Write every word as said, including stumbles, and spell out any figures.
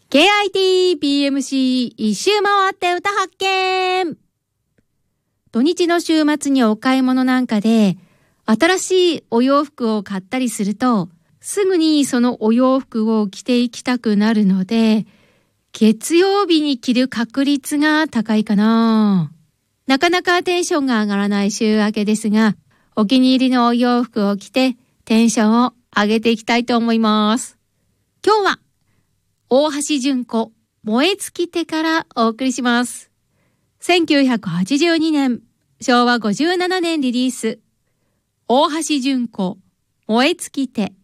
ケーアイティービーエムシー 一周回って歌発見。土日の週末にお買い物なんかで新しいお洋服を買ったりすると、すぐにそのお洋服を着ていきたくなるので、月曜日に着る確率が高いかな。なかなかテンションが上がらない週明けですが、お気に入りのお洋服を着てテンションを上げていきたいと思います。今日は大橋純子燃え尽きてからお送りします。せんきゅうひゃくはちじゅうにねん、しょうわごじゅうななねんリリース。大橋純子燃え尽きて。